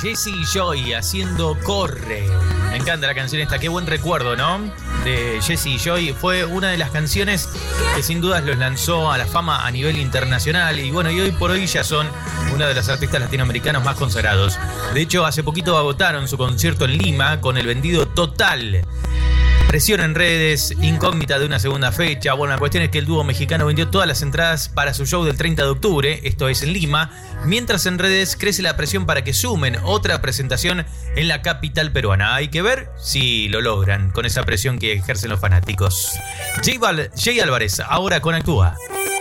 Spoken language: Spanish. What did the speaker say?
Jesse Joy haciendo Corre. Me encanta la canción esta, qué buen recuerdo, ¿no? De Jesse Joy. Fue una de las canciones que sin dudas los lanzó a la fama a nivel internacional. Y bueno, y hoy por hoy ya son uno de los artistas latinoamericanos más consagrados. De hecho, hace poquito agotaron su concierto en Lima con el vendido total. Presión en redes, incógnita de una segunda fecha. Bueno, la cuestión es que el dúo mexicano vendió todas las entradas para su show del 30 de octubre, esto es en Lima, mientras en redes crece la presión para que sumen otra presentación en la capital peruana. Hay que ver si lo logran con esa presión que ejercen los fanáticos. Jay Álvarez, ahora con Actúa.